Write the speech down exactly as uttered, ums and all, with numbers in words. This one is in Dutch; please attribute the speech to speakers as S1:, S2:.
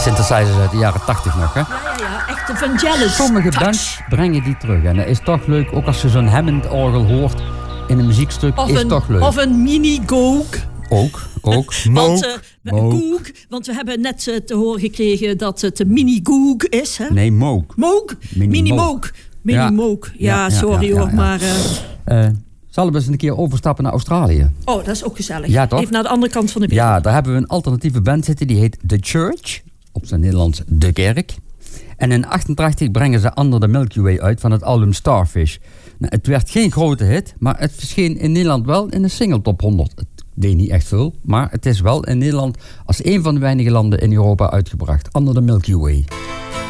S1: synthesizers uit de jaren tachtig nog, hè?
S2: Ja, ja, ja. Echt de Vangelis.
S1: Sommige bands brengen die terug. En dat is toch leuk, ook als je zo'n Hammond-orgel hoort in een muziekstuk,
S2: of
S1: is
S2: een,
S1: toch leuk.
S2: Of een mini-goog.
S1: Ook, ook.
S2: want, uh,
S1: Moog.
S2: Goog, want we hebben net uh, te horen gekregen dat het een mini-goog is. Hè?
S1: Nee, moog.
S2: Moog? Mini-moog. Mini-moog. Ja, ja, ja, sorry ja, ja, hoor, ja. maar... Uh,
S1: uh, Zullen we eens een keer overstappen naar Australië?
S2: Oh, dat is ook gezellig.
S1: Ja, toch?
S2: Even naar de andere kant van de wereld.
S1: Ja, daar hebben we een alternatieve band zitten. Die heet The Church. Op zijn Nederlands De Kerk. En in achtentachtig brengen ze Under the Milky Way uit van het album Starfish. Nou, het werd geen grote hit, maar het verscheen in Nederland wel in de single top honderd. Het deed niet echt veel, maar het is wel in Nederland als een van de weinige landen in Europa uitgebracht. Under the Milky Way.